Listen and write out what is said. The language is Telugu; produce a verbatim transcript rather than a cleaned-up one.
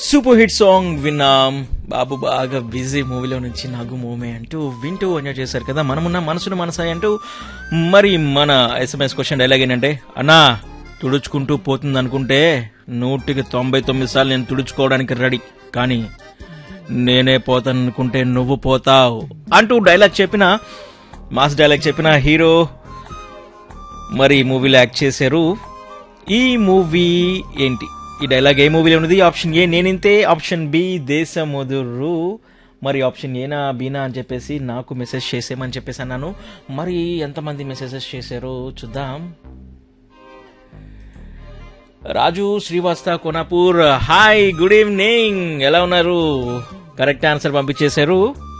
సూపర్ హిట్ సాంగ్ విన్నాం. బాబు బాగా బిజీ మూవీలో నుంచి నాగు మోమే అంటూ వింటూ ఎంజాయ్ చేశారు కదా. మనమున్న మనసును మనసాయి అంటూ. మరి మన ఎస్ఎంఎస్ క్వశ్చన్ డైలాగ్ ఏంటంటే, అన్నా తుడుచుకుంటూ పోతుంది అనుకుంటే నూటికి తొంభై తొమ్మిది సార్లు నేను తుడుచుకోవడానికి రెడీ, కానీ నేనే పోతాను అనుకుంటే నువ్వు పోతావు అంటూ డైలాగ్ చెప్పిన మాస్ డైలాగ్ చెప్పిన హీరో మరి మూవీలో యాక్ట్ చేశారు. ఈ మూవీ ఏంటి? ఈ డైలాగ్ ఏ మూవీలో ఉన్నది? Option A నేనింతే, option B Desamuduru. మరి ఆప్షన్ ఏనా బీనా అని చెప్పేసి నాకు మెసేజ్ చేసేమని చెప్పేసి అన్నాను. మరి ఎంతమంది మెసేజెస్ చేశారో చూద్దాం. రాజు శ్రీవాస్త కోనాపూర్, హాయ్ గుడ్ ఈవినింగ్, ఎలా ఉన్నారు? కరెక్ట్ ఆన్సర్ పంపించేశారు.